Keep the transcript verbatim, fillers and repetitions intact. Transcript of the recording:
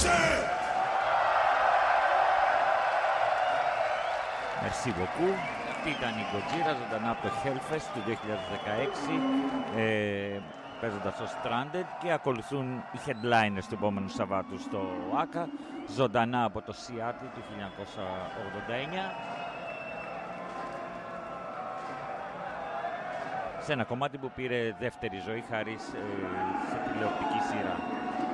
Merci beaucoup. Αυτή ήταν η Gojira ζωντανά από το Hellfest του δύο χιλιάδες δεκαέξι, ε, παίζοντας στο Stranded, και ακολουθούν οι headliners του επόμενου Σαββάτου στο άκα, ζωντανά από το Seattle του χίλια εννιακόσια ογδόντα εννιά, σε ένα κομμάτι που πήρε δεύτερη ζωή χάρη σε, σε τηλεοπτική σειρά.